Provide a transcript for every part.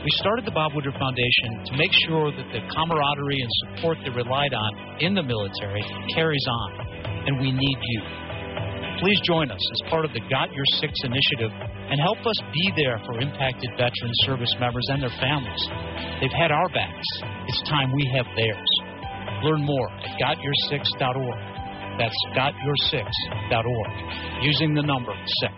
We started the Bob Woodruff Foundation to make sure that the camaraderie and support they relied on in the military carries on, and we need you. Please join us as part of the Got Your Six initiative and help us be there for impacted veteran service members and their families. They've had our backs. It's time we have theirs. Learn more at gotyoursix.org. That's gotyoursix.org, using the number 6.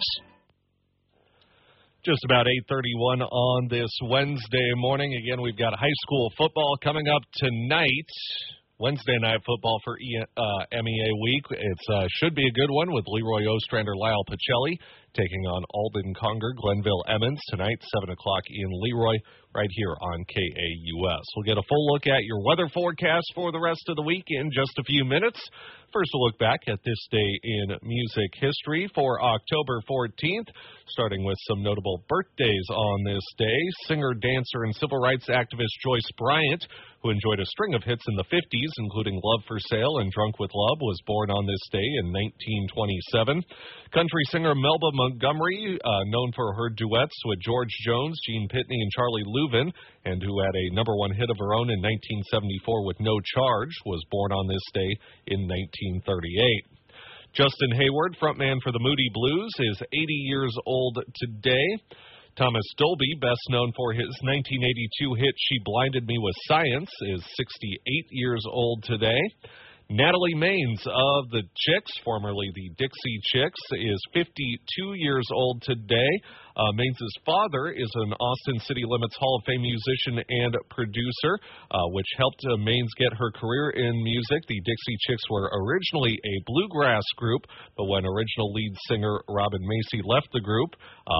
Just about 8:31 on this Wednesday morning. Again, we've got high school football coming up tonight. Wednesday night football for MEA week. It should be a good one with Leroy Ostrander, Lyle Pacelli taking on Alden Conger, Glenville Emmons tonight, 7 o'clock in Leroy, right here on KAUS. We'll get a full look at your weather forecast for the rest of the week in just a few minutes. First, we'll look back at this day in music history for October 14th, starting with some notable birthdays on this day. Singer, dancer, and civil rights activist Joyce Bryant, who enjoyed a string of hits in the 50s, including Love for Sale and Drunk with Love, was born on this day in 1927. Country singer Melba Montgomery, known for her duets with George Jones, Gene Pitney, and Charlie Louvin, and who had a #1 hit of her own in 1974 with No Charge, was born on this day in 1938. Justin Hayward, frontman for the Moody Blues, is 80 years old today. Thomas Dolby, best known for his 1982 hit She Blinded Me with Science, is 68 years old today. Natalie Maines of the Chicks, formerly the Dixie Chicks, is 52 years old today. Maines' father is an Austin City Limits Hall of Fame musician and producer, which helped Maines get her career in music. The Dixie Chicks were originally a bluegrass group, but when original lead singer Robin Macy left the group,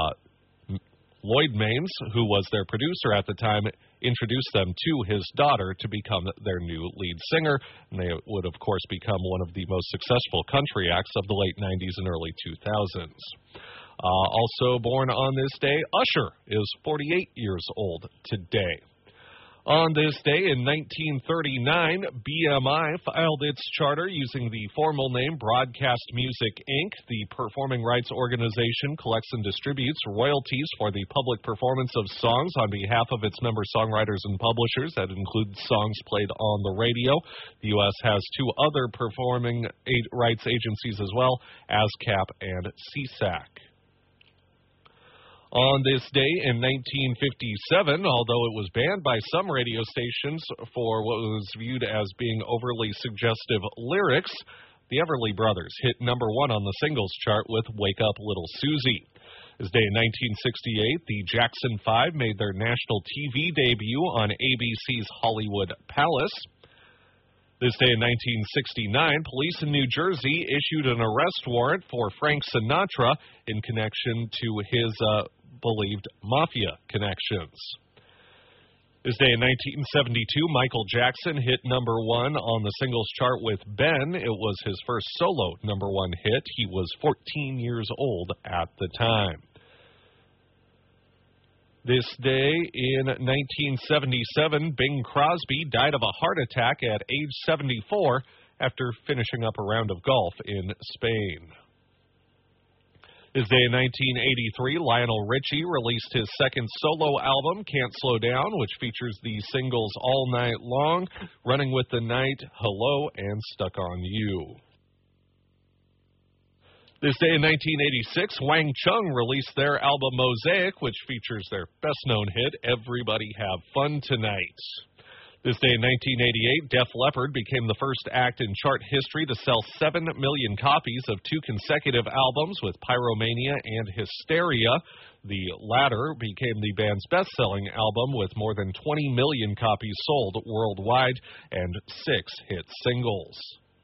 Lloyd Maines, who was their producer at the time, introduced them to his daughter to become their new lead singer, and they would, of course, become one of the most successful country acts of the late 90s and early 2000s. Also born on this day, Usher is 48 years old today. On this day in 1939, BMI filed its charter using the formal name Broadcast Music, Inc. The performing rights organization collects and distributes royalties for the public performance of songs on behalf of its member songwriters and publishers. That includes songs played on the radio. The U.S. has 2 other performing rights agencies as well, ASCAP and SESAC. On this day in 1957, although it was banned by some radio stations for what was viewed as being overly suggestive lyrics, the Everly Brothers hit #1 on the singles chart with Wake Up Little Susie. This day in 1968, the Jackson 5 made their national TV debut on ABC's Hollywood Palace. This day in 1969, police in New Jersey issued an arrest warrant for Frank Sinatra in connection to his believed mafia connections. This day in 1972, Michael Jackson hit #1 on the singles chart with Ben. It was his first solo #1 hit. He was 14 years old at the time. This day in 1977, Bing Crosby died of a heart attack at age 74 after finishing up a round of golf in Spain. This day in 1983, Lionel Richie released his second solo album, Can't Slow Down, which features the singles All Night Long, Running with the Night, Hello, and Stuck on You. This day in 1986, Wang Chung released their album Mosaic, which features their best-known hit, Everybody Have Fun Tonight. This day in 1988, Def Leppard became the first act in chart history to sell 7 million copies of 2 consecutive albums with Pyromania and Hysteria. The latter became the band's best-selling album with more than 20 million copies sold worldwide and 6 hit singles.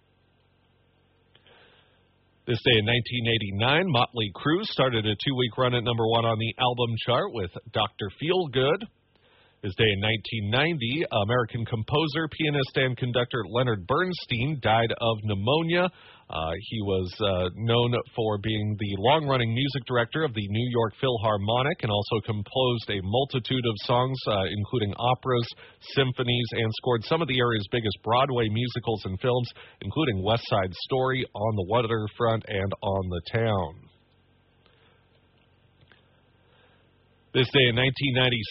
This day in 1989, Motley Crue started a 2-week run at #1 on the album chart with Dr. Feelgood. This day in 1990, American composer, pianist, and conductor Leonard Bernstein died of pneumonia. He was known for being the long-running music director of the New York Philharmonic and also composed a multitude of songs, including operas, symphonies, and scored some of the area's biggest Broadway musicals and films, including West Side Story, On the Waterfront, and On the Town. This day in 1996,